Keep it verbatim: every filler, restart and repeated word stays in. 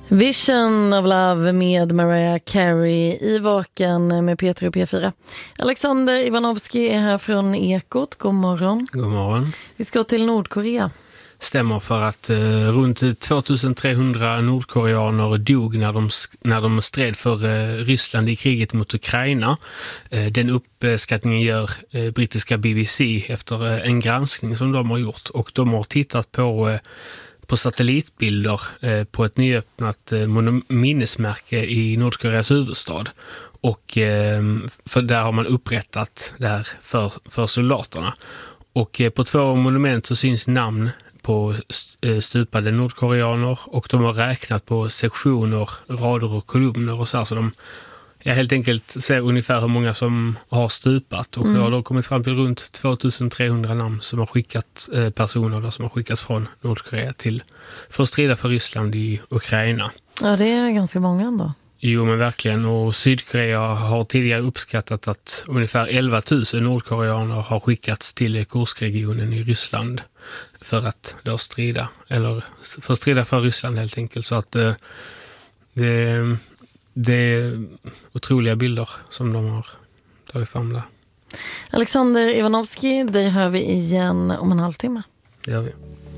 Vision of Love med Mariah Carey i Vaken med Peter och P fyra. Alexander Ivanovski är här från Ekot. God morgon. God morgon. Vi ska till Nordkorea. Stämmer, för att eh, runt tvåtusentrehundra nordkoreaner dog när de, när de stred för eh, Ryssland i kriget mot Ukraina. Eh, den uppskattningen gör eh, brittiska B B C efter eh, en granskning som de har gjort. Och de har tittat på, eh, på satellitbilder eh, på ett nyöppnat eh, minnesmärke i Nordkoreas huvudstad. Och eh, för där har man upprättat det här för, för soldaterna. Och eh, på två monument så syns namn på stupade nordkoreaner, och de har räknat på sektioner, rader och kolumner och så här, så de jag helt enkelt ser ungefär hur många som har stupat, och mm. då har de kommit fram till runt tvåtusentrehundra namn som har skickat eh, personer där, som har skickats från Nordkorea till för att strida för Ryssland i Ukraina. Ja, det är ganska många ändå. Jo, men verkligen. Och Sydkorea har tidigare uppskattat att ungefär elva tusen nordkoreaner har skickats till Kurskregionen i Ryssland för att då strida, eller för att strida för Ryssland helt enkelt. Så att eh, det, det är otroliga bilder som de har tagit fram där. Alexander Ivanovski, dig hör vi igen om en halvtimme. Det gör vi.